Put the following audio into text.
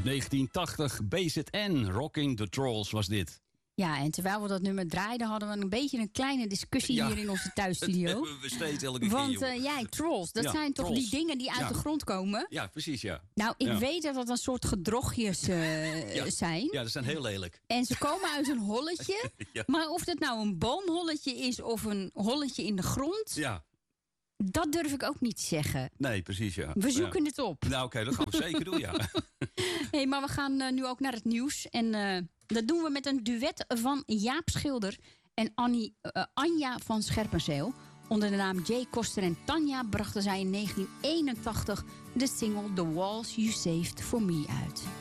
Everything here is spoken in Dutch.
Uit 1980, BZN, Rocking the Trolls was dit. Ja, en terwijl we dat nummer draaiden, hadden we een beetje een kleine discussie hier in onze thuisstudio. Dat hebben we steeds elke keer. Want trolls, dat zijn toch die dingen die uit de grond komen? Ja, precies, ja. Nou, ik weet dat een soort gedrochtjes zijn. Ja, dat zijn heel lelijk. En ze komen uit een holletje. Maar of dat nou een boomholletje is of een holletje in de grond... Ja. Dat durf ik ook niet te zeggen. Nee, precies, ja. We zoeken het op. Nou, oké, dat gaan we zeker doen, ja. Hey, maar we gaan nu ook naar het nieuws. En dat doen we met een duet van Jaap Schilder en Anja van Scherpenzeel. Onder de naam Jay Koster en Tanja brachten zij in 1981 de single The Walls You Saved For Me uit.